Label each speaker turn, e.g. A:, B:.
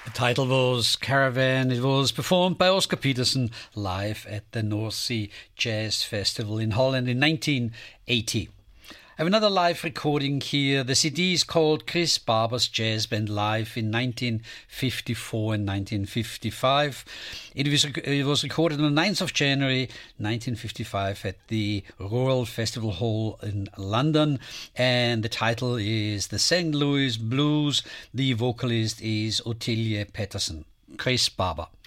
A: The title was Caravan. It was performed by Oscar Peterson live at the North Sea Jazz Festival in Holland in 1980. I have another live recording here. The CD is called Chris Barber's Jazz Band Live in 1954 and 1955. It was recorded on the 9th of January 1955 at the Royal Festival Hall in London. And the title is The St. Louis Blues. The vocalist is Ottilie Patterson. Chris Barber.